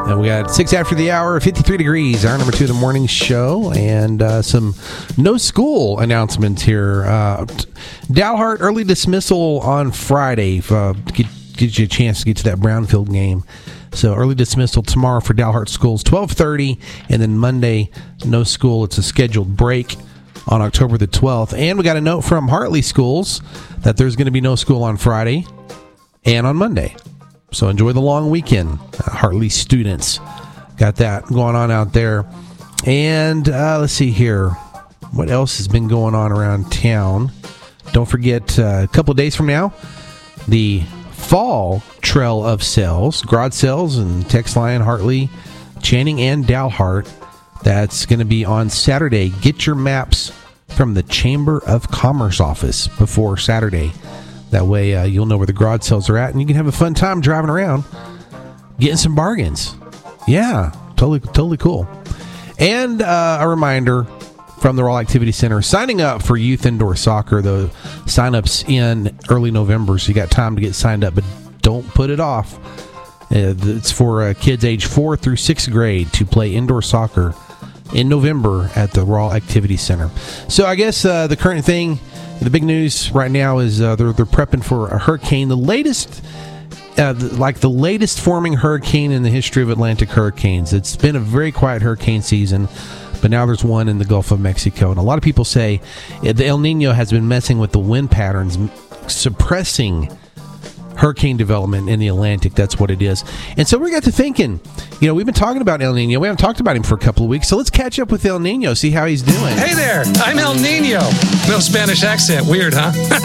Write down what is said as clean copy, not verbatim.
And we got 6 after the hour, 53 degrees, hour number 2 of the morning show, and some no school announcements here. Dalhart early dismissal on Friday. Gives you a chance to get to that Brownfield game. So early dismissal tomorrow for Dalhart schools, 12:30, and then Monday, no school. It's a scheduled break on October the 12th. And we got a note from Hartley schools that there's going to be no school on Friday and on Monday. So enjoy the long weekend, Hartley students. Got that going on out there. And let's see here. What else has been going on around town? Don't forget, a couple of days from now, the fall trail of sales, garage sales and Tex Lion, Hartley, Channing, and Dalhart. That's going to be on Saturday. Get your maps from the Chamber of Commerce office before Saturday. That way you'll know where the garage sales are at, and you can have a fun time driving around, getting some bargains. Yeah, totally cool. And a reminder from the Raw Activity Center, signing up for youth indoor soccer. The sign-up's in early November, so you got time to get signed up, but don't put it off. It's for kids age 4 through 6th grade to play indoor soccer in November at the Raw Activity Center. So I guess the current thing, the big news right now is they're prepping for a hurricane. The latest, the latest forming hurricane in the history of Atlantic hurricanes. It's been a very quiet hurricane season, but now there's one in the Gulf of Mexico. And a lot of people say the El Nino has been messing with the wind patterns, suppressing hurricane development in the Atlantic. That's what it is. And so we got to thinking, we've been talking about El Nino. We haven't talked about him for a couple of weeks. So let's catch up with El Nino, see how he's doing. Hey there, I'm El Nino. No Spanish accent. Weird, huh?